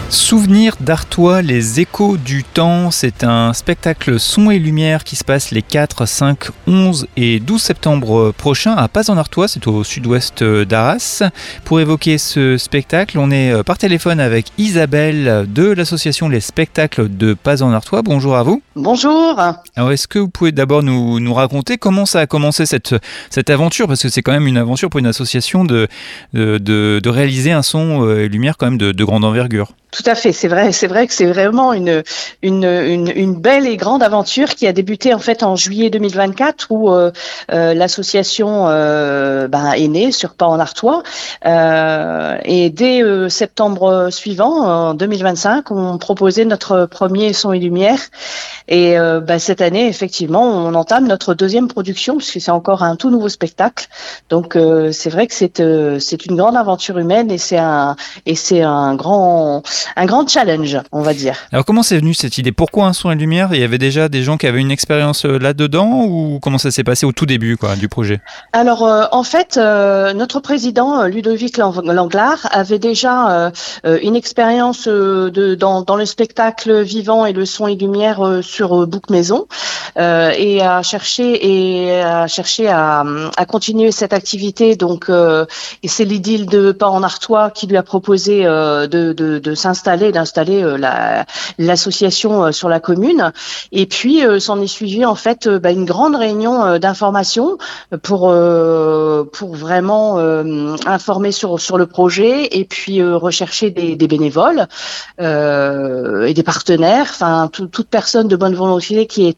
Souvenirs d'Artois, les échos du temps, c'est un spectacle son et lumière qui se passe les 4, 5, 11 et 12 septembre prochains à Paz-en-Artois, c'est au sud-ouest d'Arras. Pour évoquer ce spectacle, on est par téléphone avec Isabelle de l'association Les Spectacles de Paz-en-Artois. Bonjour à vous. Bonjour. Alors est-ce que vous pouvez d'abord nous raconter comment ça a commencé cette aventure, parce que c'est quand même une aventure pour une association de réaliser un son et lumière quand même de grande envergure. Tout à fait, c'est vrai que c'est vraiment une belle et grande aventure qui a débuté en fait en juillet 2024 où l'association est née sur Paz-en-Artois et dès septembre suivant, en 2025, on proposait notre premier son et lumière et cette année effectivement on entame notre deuxième production puisque c'est encore un tout nouveau spectacle. Donc c'est vrai que c'est une grande aventure humaine et c'est un grand challenge, on va dire. Alors comment c'est venu cette idée ? Pourquoi un son et lumière ? Il y avait déjà des gens qui avaient une expérience là-dedans ou comment ça s'est passé au tout début du projet ? Alors en fait, notre président Ludovic Langlard avait déjà une expérience dans le spectacle vivant et le son et lumière sur Bouc Maison et a cherché à continuer cette activité. Donc et c'est l'idylle de Paz-en-Artois qui lui a proposé d'installer l'association sur la commune. Et puis s'en est suivi en fait une grande réunion d'information pour vraiment informer sur le projet et puis rechercher des bénévoles et des partenaires, enfin toute personne de bonne volonté qui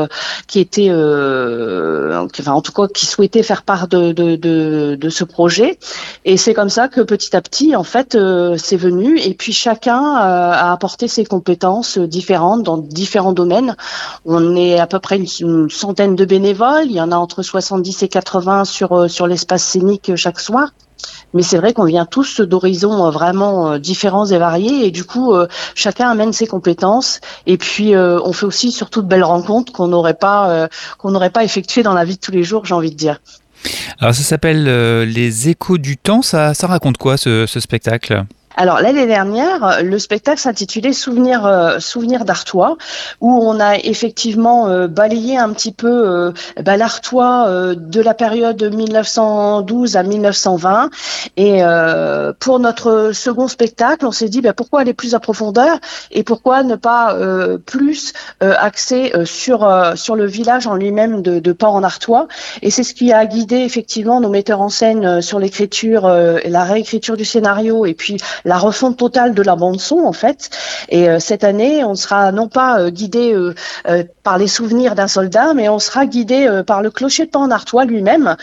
souhaitait faire part de ce projet. Et c'est comme ça que petit à petit en fait c'est venu et puis chacun a apporté ses compétences différentes dans différents domaines. On est à peu près une centaine de bénévoles. Il y en a entre 70 et 80 sur l'espace scénique chaque soir. Mais c'est vrai qu'on vient tous d'horizons vraiment différents et variés et du coup chacun amène ses compétences et puis on fait aussi surtout de belles rencontres qu'on n'aurait pas effectuées dans la vie de tous les jours, j'ai envie de dire. Alors ça s'appelle Les échos du temps, ça raconte quoi ce spectacle ? Alors l'année dernière, le spectacle s'intitulait Souvenirs d'Artois, où on a effectivement balayé un petit peu l'Artois de la période 1912 à 1920. Et pour notre second spectacle, on s'est dit pourquoi aller plus à profondeur et pourquoi ne pas plus axer sur le village en lui-même de Paz-en-Artois. Et c'est ce qui a guidé effectivement nos metteurs en scène sur l'écriture, la réécriture du scénario et puis la refonte totale de la bande-son en fait. Et cette année, on sera non pas guidé par les souvenirs d'un soldat, mais on sera guidé par le clocher de Paz-en-Artois lui-même,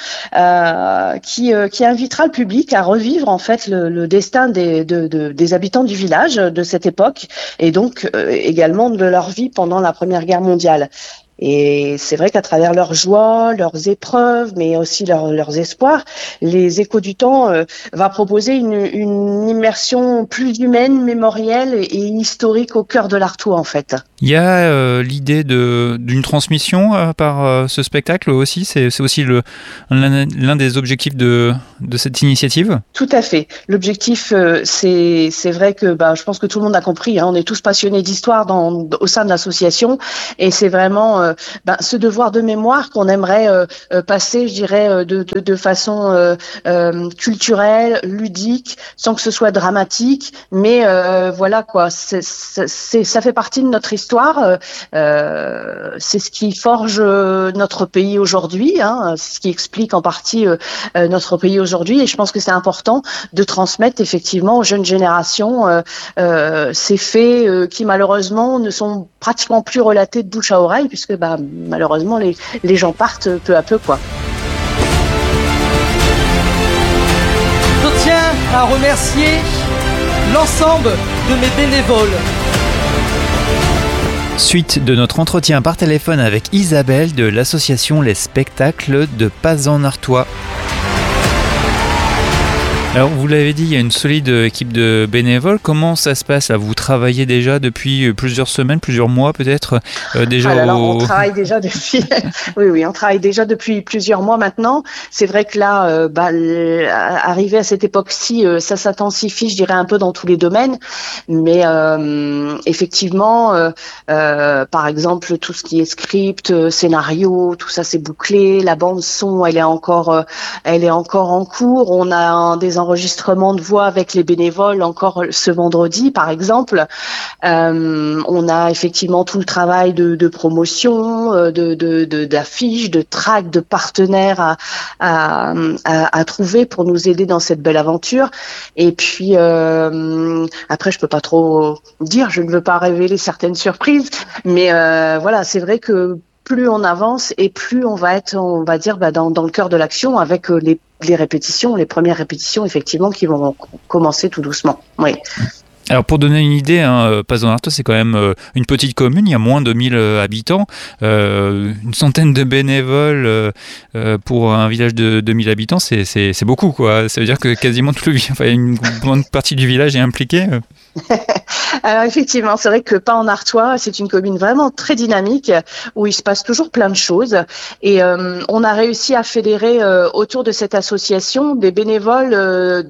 qui invitera le public à revivre en fait le destin des habitants du village de cette époque, et donc également de leur vie pendant la Première Guerre mondiale. Et c'est vrai qu'à travers leurs joies, leurs épreuves, mais aussi leurs espoirs, les échos du temps va proposer une immersion plus humaine, mémorielle et historique au cœur de l'Artois en fait. Il y a l'idée d'une transmission par ce spectacle aussi, c'est aussi l'un des objectifs de cette initiative ? Tout à fait. L'objectif, c'est vrai que je pense que tout le monde a compris, on est tous passionnés d'histoire au sein de l'association et c'est vraiment ce devoir de mémoire qu'on aimerait passer, je dirais, de façon culturelle, ludique, sans que ce soit dramatique, mais voilà quoi, ça fait partie de notre histoire. C'est ce qui forge notre pays aujourd'hui, c'est ce qui explique en partie notre pays aujourd'hui, et je pense que c'est important de transmettre effectivement aux jeunes générations ces faits qui malheureusement ne sont pratiquement plus relatés de bouche à oreille, puisque malheureusement les gens partent peu à peu quoi. Je tiens à remercier l'ensemble de mes bénévoles. Suite de notre entretien par téléphone avec Isabelle de l'association Les Spectacles de Paz-en-Artois. Alors, vous l'avez dit, il y a une solide équipe de bénévoles. Comment ça se passe là? Vous travaillez déjà depuis plusieurs semaines, plusieurs mois peut-être déjà on travaille déjà depuis. Oui, on travaille déjà depuis plusieurs mois maintenant. C'est vrai que là, arrivé à cette époque-ci, ça s'intensifie, je dirais un peu dans tous les domaines. Mais effectivement, par exemple, tout ce qui est script, scénario, tout ça c'est bouclé. La bande son, elle est encore en cours. On a des enregistrements de voix avec les bénévoles encore ce vendredi, par exemple. On a effectivement tout le travail de promotion, d'affiches, de tracts, de partenaires à trouver pour nous aider dans cette belle aventure. Et puis après, je peux pas trop dire, je ne veux pas révéler certaines surprises, mais voilà, c'est vrai que plus on avance et plus on va être, on va dire, dans le cœur de l'action avec les répétitions, les premières répétitions effectivement qui vont commencer tout doucement. Oui. Alors pour donner une idée, Pazos-en-Artois c'est quand même une petite commune, il y a moins de 1000 habitants, une centaine de bénévoles pour un village de 2000 habitants, c'est beaucoup quoi. Ça veut dire que quasiment une grande partie du village est impliquée. Alors effectivement, c'est vrai que Pazos-en-Artois, c'est une commune vraiment très dynamique où il se passe toujours plein de choses et on a réussi à fédérer autour de cette association des bénévoles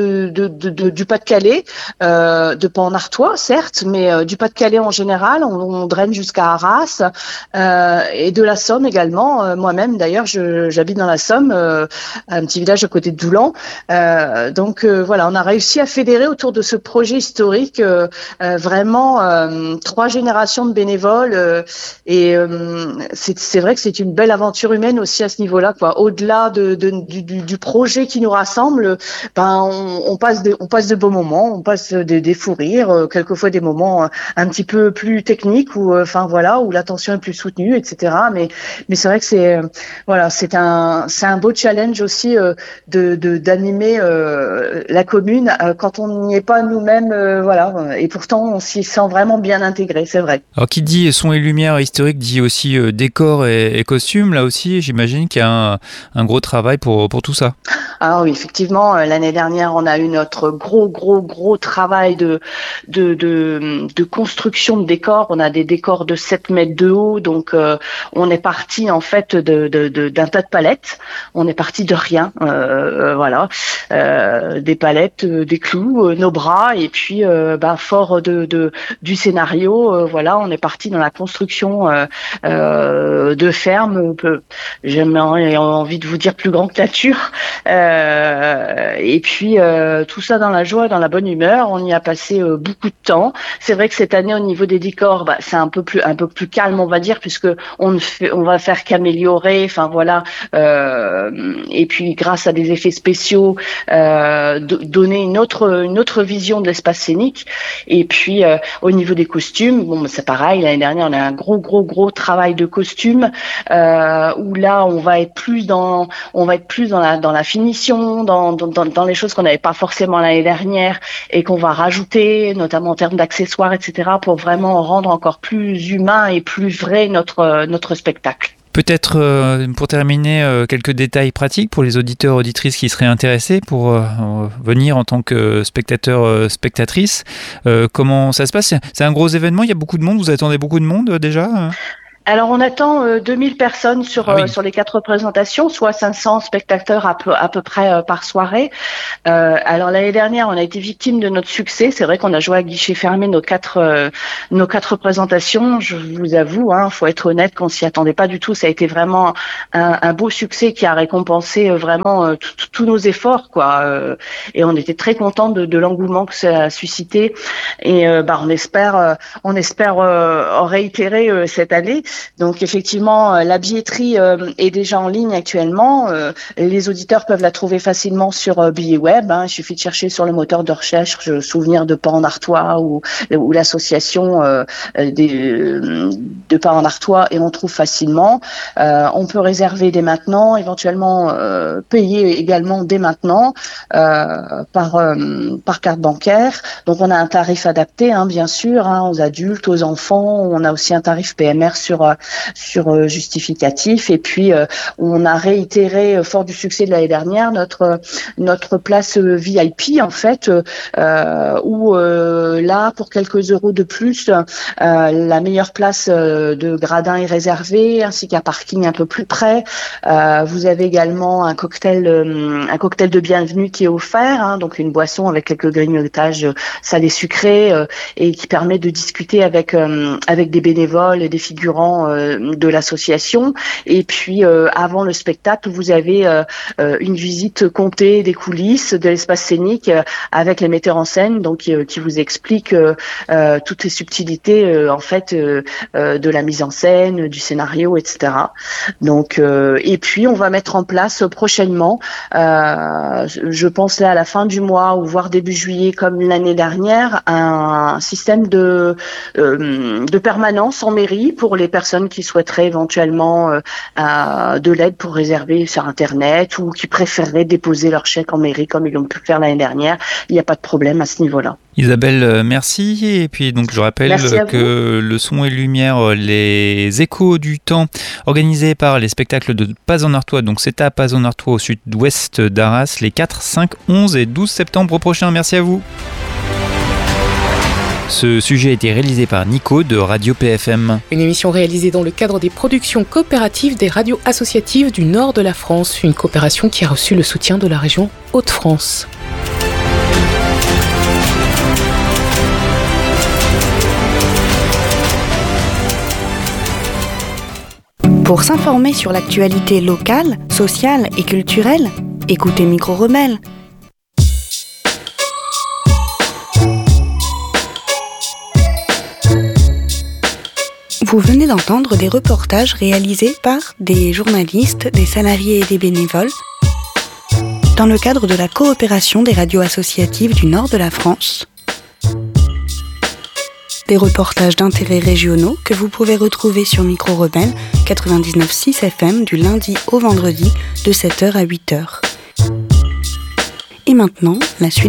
du Pas-de-Calais, de Pazos-en-Artois certes, mais du Pas-de-Calais en général. On draine jusqu'à Arras et de la Somme également. Moi-même d'ailleurs, j'habite dans la Somme, un petit village à côté de Doulan. Donc voilà, on a réussi à fédérer autour de ce projet historique vraiment 3 générations de bénévoles et c'est vrai que c'est une belle aventure humaine aussi à ce niveau-là quoi. Au-delà du projet qui nous rassemble, on passe de beaux moments, on passe des fous rires, quelquefois des moments un petit peu plus techniques où où la tension est plus soutenue, etc. Mais c'est vrai que c'est un beau challenge aussi d'animer la commune quand on n'y est pas nous-mêmes, et pourtant on s'y sent vraiment bien intégré, c'est vrai. Alors qui dit son et lumière historique dit aussi décor et costumes, là aussi j'imagine qu'il y a un gros travail pour tout ça. Ah oui, effectivement, l'année dernière on a eu notre gros travail de construction de décors. On a des décors de 7 mètres de haut, donc on est parti en fait d'un tas de palettes. On est parti de rien, des palettes, des clous, nos bras, et puis fort du scénario, on est parti dans la construction de fermes. J'ai envie de vous dire plus grand que nature, et puis tout ça dans la joie, dans la bonne humeur. On y a passé beaucoup de temps. C'est vrai que cette année au niveau des décors, c'est un peu plus calme, on va dire, puisque on va faire qu'améliorer. Et puis grâce à des effets spéciaux, donner une autre vision de l'espace scénique. Et puis au niveau des costumes, c'est pareil. L'année dernière, on a un gros travail de costumes où là, on va être plus dans la finition, dans les choses qu'on n'avait pas forcément l'année dernière et qu'on va rajouter, notamment en termes d'accessoires, etc., pour vraiment rendre encore plus humain et plus vrai notre spectacle. Peut-être pour terminer, quelques détails pratiques pour les auditeurs, auditrices qui seraient intéressés pour venir en tant que spectateur, spectatrice. Comment ça se passe? C'est un gros événement, il y a beaucoup de monde, vous attendez beaucoup de monde déjà? Alors on attend 2000 personnes sur les 4 représentations, soit 500 spectateurs à peu près par soirée. Alors l'année dernière, on a été victime de notre succès. C'est vrai qu'on a joué à guichet fermé nos quatre représentations. Je vous avoue, faut être honnête, qu'on s'y attendait pas du tout. Ça a été vraiment un beau succès qui a récompensé vraiment tous nos efforts, quoi. Et on était très contents de l'engouement que ça a suscité. Et on espère réitérer cette année. Donc effectivement, la billetterie est déjà en ligne actuellement. Les auditeurs peuvent la trouver facilement sur Billets Web. Il suffit de chercher sur le moteur de recherche Souvenir de Pazos-en-Artois ou l'association de Pazos-en-Artois et on trouve facilement. On peut réserver dès maintenant, éventuellement payer également dès maintenant par carte bancaire. Donc on a un tarif adapté, bien sûr, aux adultes, aux enfants. On a aussi un tarif PMR sur justificatif. Et puis on a réitéré, fort du succès de l'année dernière, notre place VIP en fait, où là pour quelques euros de plus, la meilleure place de gradin est réservée, ainsi qu'un parking un peu plus près. Vous avez également un cocktail de bienvenue qui est offert, hein, donc une boisson avec quelques grignotages salés sucrés et qui permet de discuter avec des bénévoles et des figurants de l'association. Et puis avant le spectacle, vous avez une visite comptée des coulisses, de l'espace scénique avec les metteurs en scène, donc qui vous expliquent toutes les subtilités en fait de la mise en scène, du scénario, etc. Donc et puis on va mettre en place prochainement, je pense là à la fin du mois ou voire début juillet comme l'année dernière, un système de permanence en mairie pour les personnes qui souhaiteraient éventuellement de l'aide pour réserver sur internet ou qui préféreraient déposer leur chèque en mairie comme ils l'ont pu faire l'année dernière. Il n'y a pas de problème à ce niveau-là. Isabelle, merci. Et puis donc je rappelle que le son et lumière, les échos du temps, organisés par les spectacles de Paz-en-Artois, donc c'est à Paz-en-Artois au sud-ouest d'Arras, les 4, 5, 11 et 12 septembre prochains. Merci à vous. Ce sujet a été réalisé par Nico de Radio PFM. Une émission réalisée dans le cadre des productions coopératives des radios associatives du nord de la France, une coopération qui a reçu le soutien de la région Hauts-de-France. Pour s'informer sur l'actualité locale, sociale et culturelle, écoutez Micro Rebelle. Vous venez d'entendre des reportages réalisés par des journalistes, des salariés et des bénévoles dans le cadre de la coopération des radios associatives du nord de la France. Des reportages d'intérêts régionaux que vous pouvez retrouver sur Micro Rebelle 99.6 FM du lundi au vendredi de 7h à 8h. Et maintenant, la suite